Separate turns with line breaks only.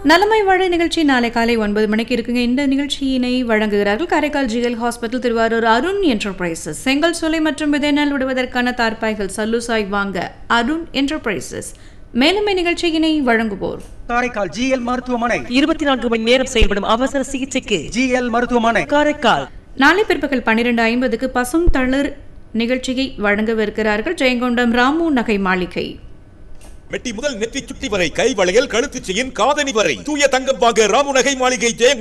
நலமை வாழ நிகழ்ச்சி நாளை காலை 9 மணிக்கு இருக்குங்க. இந்த நிகழ்ச்சியினை வழங்குகிறார்கள் Karaikal GL hospital, Thiruvarur Arun enterprises. செங்கல் சோலை மற்றும் விதைநெல் விடுவதற்கான தார்பாய்கள் சல்லுசாய் வாங்க அருண் என்டர்பிரைசஸ். மேலும் நிகழ்ச்சியினை வழங்குவோர்
காரைக்கால் ஜிஎல் மருத்துவமனை.
24 மணி நேரம் செயல்படும் அவசர சிகிச்சைக்கு
ஜிஎல் மருத்துவமனை
காரைக்கால்.
நாளை பிற்பகல் 12:50க்கு பசும் தளிர் நிகழ்ச்சியை வழங்கவிருக்கிறார்கள் ஜெயங்கொண்டம் ராமு நகை மாளிகை.
மெட்டி முதல் நெற்றி சுட்டி வரை, கை வளையல், கழுத்து செயின், காதணி வரை தூய தங்கம் வாங்க ராமு நகை மாளிகை ஜெயங்கொண்டம்.